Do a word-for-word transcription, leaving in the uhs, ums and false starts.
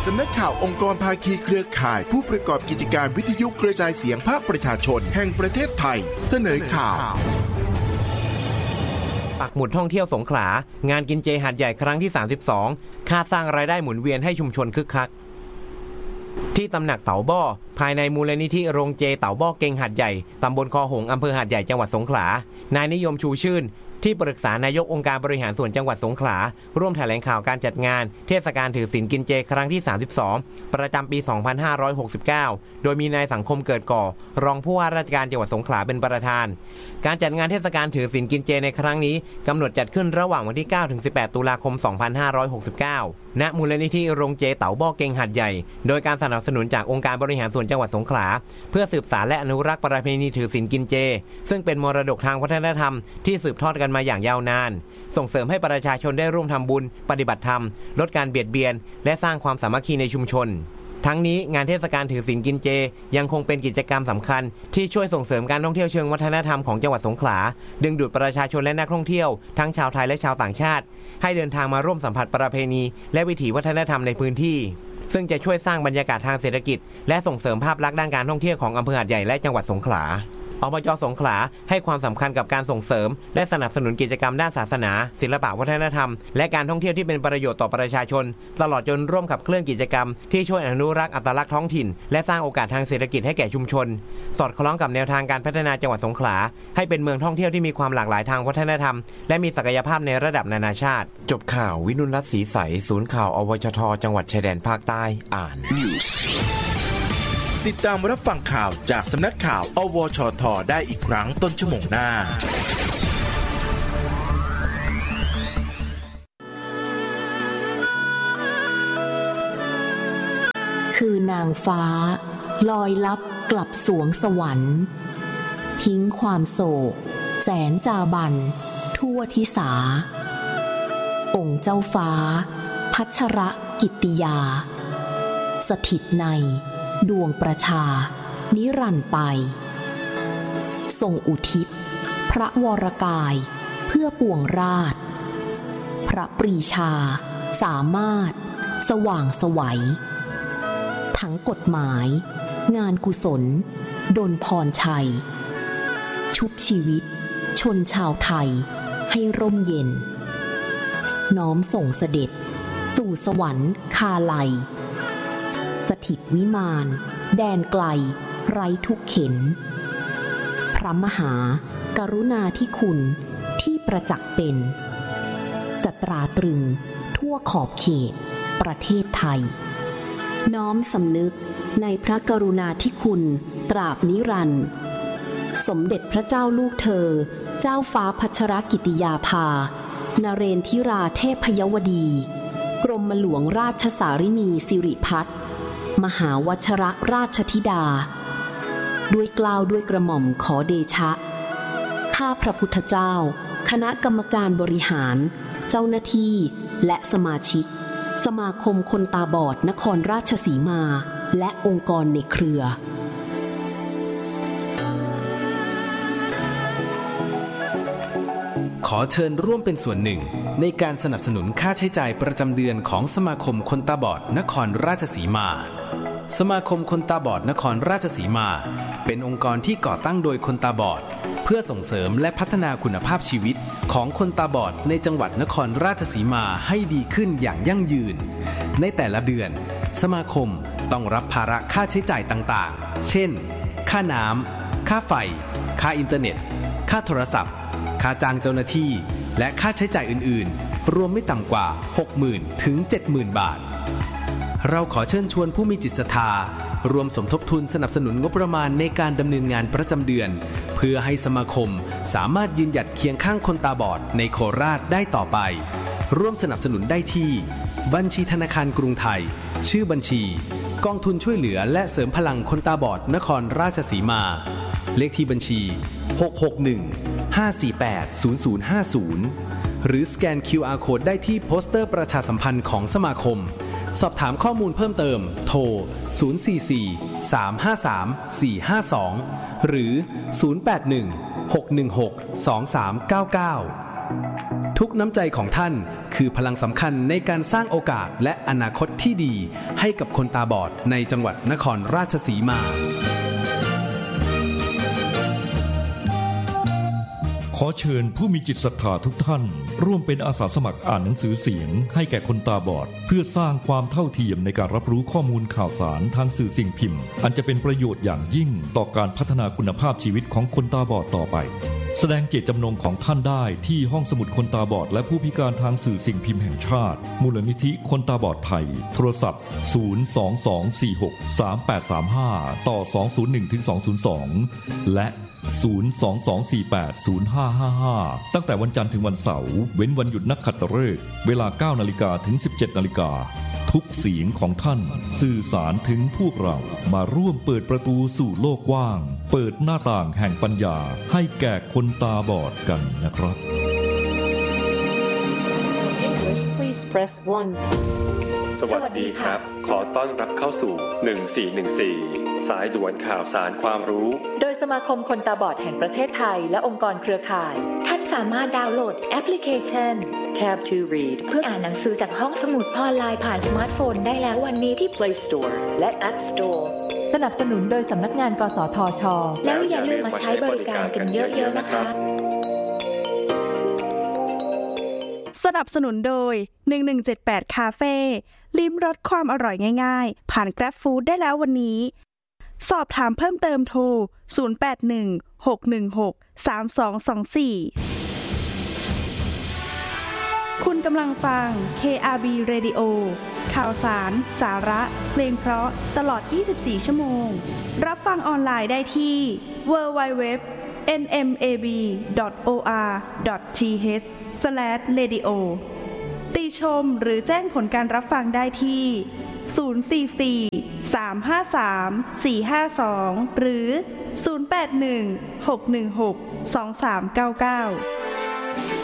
ำนักข่าวองค์กรภาคีเครือข่ายผู้ประกอบกิจการวิทยุกระจายเสียงภาคประชาชนแห่งประเทศไทยเสนอข่าวปักหมุดท่องเที่ยวสงขลางานกินเจหาดใหญ่ครั้งที่สามสิบสองคาดสร้างรายได้หมุนเวียนให้ชุมชนคึกคักที่ตำหนักเต่าบ้อภายในมูลนิธิโรงเจเต่าบ้อเกงหาดใหญ่ตำบลคอหงส์อำเภอหาดใหญ่จังหวัดสงขลานายนิยมชูชื่นที่ปรึกษานายกองค์การบริหารส่วนจังหวัดสงขลาร่วมแถลงข่าวการจัดงานเทศกาลถือศีลกินเจครั้งที่สามสิบสองประจำปีสองพันห้าร้อยหกสิบเก้าโดยมีนายสังคมเกิดก่อรองผู้ว่าราชการจังหวัดสงขลาเป็นประธานการจัดงานเทศกาลถือศีลกินเจในครั้งนี้กำหนดจัดขึ้นระหว่างวันที่เก้าถึงสิบแปดตุลาคมสองพันห้าร้อยหกสิบเก้าณมูลนิธิโรงเจเต่าบ้อเกงหาดใหญ่โดยการสนับสนุนจากองค์การบริหารส่วนจังหวัดสงขลาเพื่อสืบสานและอนุรักษ์ประเพณีถือศีลกินเจซึ่งเป็นมรดกทางวัฒนธรรมที่สืบทอดกันมาอย่างยาวนานส่งเสริมให้ประชาชนได้ร่วมทำบุญปฏิบัติธรรมลดการเบียดเบียนและสร้างความสามัคคีในชุมชนทั้งนี้งานเทศกาลถือศีลกินเจยังคงเป็นกิจกรรมสำคัญที่ช่วยส่งเสริมการท่องเที่ยวเชิงวัฒนธรรมของจังหวัดสงขลาดึงดูดประชาชนและนักท่องเที่ยวทั้งชาวไทยและชาวต่างชาติให้เดินทางมาร่วมสัมผัสประเพณีและวิถีวัฒนธรรมในพื้นที่ซึ่งจะช่วยสร้างบรรยากาศทางเศรษฐกิจและส่งเสริมภาพลักษณ์ด้านการท่องเที่ยวของอำเภอหาดใหญ่และจังหวัดสงขลาอบจ.สงขลาให้ความสำคัญกับการส่งเสริมและสนับสนุนกิจกรรมด้านศาสนาศิลปวัฒนธรรมและการท่องเที่ยวที่เป็นประโยชน์ต่อประชาชนตลอดจนร่วมขับเคลื่อนกิจกรรมที่ช่วยอนุรักษ์อัตลักษณ์ท้องถิ่นและสร้างโอกาสทางเศรษฐกิจให้แก่ชุมชนสอดคล้องกับแนวทางการพัฒนาจังหวัดสงขลาให้เป็นเมืองท่องเที่ยวที่มีความหลากหลายทางวัฒนธรรมและมีศักยภาพในระดับนานาชาติจบข่าววินุรัตน์ศรีใสศูนย์ข่าวอวชทจังหวัดชายแดนภาคใต้อ่านติดตามรับฟังข่าวจากสำนักข่าวอวชทได้อีกครั้งต้นชั่วโมงหน้าคือนางฟ้าลอยลับกลับสวงสวรรค์ทิ้งความโศกแสนจาบันทั่วทิสาองค์เจ้าฟ้าพัชรกิตติยาสถิตในดวงประชานิรันดร์ไปทรงอุทิศพระวรกายเพื่อปวงราชพระปรีชาสามารถสว่างไสวทั้งกฎหมายงานกุศลดลพรชัยชุบชีวิตชนชาวไทยให้ร่มเย็นน้อมส่งเสด็จสู่สวรรค์คาไลสถิตวิมานแดนไกลไร้ทุกเข็นพระมหากรุณาธิคุณที่ประจักษ์เป็นจะตราตรึงทั่วขอบเขตประเทศไทยน้อมสำนึกในพระกรุณาธิคุณตราบนิรันดร์สมเด็จพระเจ้าลูกเธอเจ้าฟ้าพัชรกิติยาภานเรนทิราเทพยวดีกรมหลวงราชสารินีสิริพัฒน์มหาวชรราชธิดาด้วยเกล้าด้วยกระหม่อมขอเดชะข้าพระพุทธเจ้าคณะกรรมการบริหารเจ้าหน้าที่และสมาชิกสมาคมคนตาบอดนครราชสีมาและองค์กรในเครือขอเชิญร่วมเป็นส่วนหนึ่งในการสนับสนุนค่าใช้จ่ายประจำเดือนของสมาคมคนตาบอดนครราชสีมาสมาคมคนตาบอดนครราชสีมาเป็นองค์กรที่ก่อตั้งโดยคนตาบอดเพื่อส่งเสริมและพัฒนาคุณภาพชีวิตของคนตาบอดในจังหวัดนครราชสีมาให้ดีขึ้นอย่างยั่งยืนในแต่ละเดือนสมาคมต้องรับภาระค่าใช้จ่ายต่างๆเช่นค่าน้ำค่าไฟค่าอินเทอร์เน็ตค่าโทรศัพท์ค่าจ้างเจ้าหน้าที่และค่าใช้จ่ายอื่นๆรวมไม่ต่ำกว่า หกหมื่น ถึง เจ็ดหมื่น บาทเราขอเชิญชวนผู้มีจิตศรัทธารวมสมทบทุนสนับสนุนงบประมาณในการดำเนินงานประจำเดือนเพื่อให้สมาคมสามารถยืนหยัดเคียงข้างคนตาบอดในโคราชได้ต่อไปร่วมสนับสนุนได้ที่บัญชีธนาคารกรุงไทยชื่อบัญชีกองทุนช่วยเหลือและเสริมพลังคนตาบอดนครราชสีมาเลขที่บัญชีหก หก หนึ่ง ห้า สี่ แปด ศูนย์ ศูนย์ ห้า ศูนย์หรือสแกน คิว อาร์ Code ได้ที่โปสเตอร์ประชาสัมพันธ์ของสมาคมสอบถามข้อมูลเพิ่มเติมโทรศูนย์ สี่ สี่ สาม ห้า สาม สี่ ห้า สองหรือศูนย์ แปด หนึ่ง หก หนึ่ง หก สอง สาม เก้า เก้าทุกน้ำใจของท่านคือพลังสำคัญในการสร้างโอกาสและอนาคตที่ดีให้กับคนตาบอดในจังหวัดนครราชสีมาขอเชิญผู้มีจิตศรัทธาทุกท่านร่วมเป็นอาสาสมัครอ่านหนังสือเสียงให้แก่คนตาบอดเพื่อสร้างความเท่าเทียมในการรับรู้ข้อมูลข่าวสารทางสื่อสิ่งพิมพ์อันจะเป็นประโยชน์อย่างยิ่งต่อการพัฒนาคุณภาพชีวิตของคนตาบอดต่อไปแสดงเจตจำนงของท่านได้ที่ห้องสมุดคนตาบอดและผู้พิการทางสื่อสิ่งพิมพ์แห่งชาติมูลนิธิคนตาบอดไทยโทรศัพท์ศูนย์ สอง สอง สี่ หก สาม แปด สาม ห้าต่อสอง ศูนย์ หนึ่ง ถึง สอง ศูนย์ สองและศูนย์ สอง สอง สี่ แปด ศูนย์ ห้า ห้า ห้าตั้งแต่วันจันทร์ถึงวันเสาร์เว้นวันหยุดนักขัตฤกษ์เวลา เก้านาฬิกา ถึง สิบเจ็ดนาฬิกาทุกเสียงของท่านสื่อสารถึงพวกเรามาร่วมเปิดประตูสู่โลกกว้างเปิดหน้าต่างแห่งปัญญาให้แก่คนตาบอดกันนะครับ English please press one สวัสดีครับขอต้อนรับเข้าสู่หนึ่งสี่หนึ่งสี่สายด่วนข่าวสารความรู้โดยสมาคมคนตาบอดแห่งประเทศไทยและองค์กรเครือข่ายท่านสามารถดาวน์โหลดแอปพลิเคชัน Tab to Read เพื่ออ่านหนังสือจากห้องสมุดออนไลน์ผ่านสมาร์ทโฟนได้แล้ววันนี้ที่ Play Store และ App Store สนับสนุนโดยสำนักงานกสทช.แล้วอย่าลืมมาใช้บริการกันเยอะๆนะคะสนับสนุนโดยหนึ่งหนึ่งเจ็ดแปดคาเฟ่ลิ้มรสความอร่อยง่ายๆผ่าน Grab Food ได้แล้ววันนี้สอบถามเพิ่มเติมโทรศูนย์ แปด หนึ่ง หก หนึ่ง หก สาม สอง สอง สี่คุณกำลังฟัง เค อาร์ บี Radio ข่าวสารสาระเพลงเพราะตลอดยี่สิบสี่ชั่วโมงรับฟังออนไลน์ได้ที่ ดับเบิลยู ดับเบิลยู ดับเบิลยู ดอท เอ็น เอ็ม เอ บี ดอท โอ อาร์ ดอท ที เอช สแลช เรดิโอ ติชมหรือแจ้งผลการรับฟังได้ที่ศูนย์ สี่ สี่ สาม ห้า สาม สี่ ห้า สองหรือศูนย์ แปด หนึ่ง หก หนึ่ง หก สอง สาม เก้า เก้า